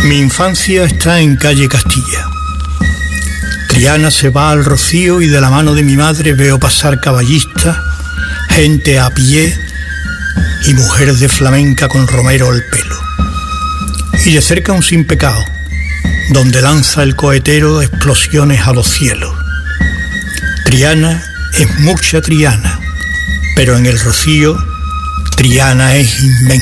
Mi infancia está en calle Castilla. Triana se va al rocío y de la mano de mi madre veo pasar caballistas, gente a pie y mujeres de flamenca con romero al pelo. Y de cerca un sin pecado, donde lanza el cohetero explosiones a los cielos. Triana es mucha Triana, pero en el rocío Triana es inmensa.